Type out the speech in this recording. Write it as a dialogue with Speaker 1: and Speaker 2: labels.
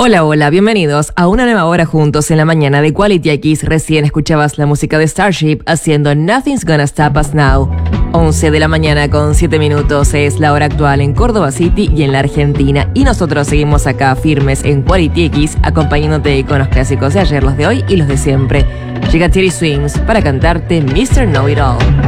Speaker 1: Hola, hola, bienvenidos a una nueva hora juntos en la mañana de Quality X. Recién escuchabas la música de Starship haciendo Nothing's Gonna Stop Us Now. 11 de la mañana con 7 minutos es la hora actual en Córdoba City y en la Argentina. Y nosotros seguimos acá firmes en Quality X, acompañándote con los clásicos de ayer, los de hoy y los de siempre. Llega Teddy Swims para cantarte Mr. Know It All.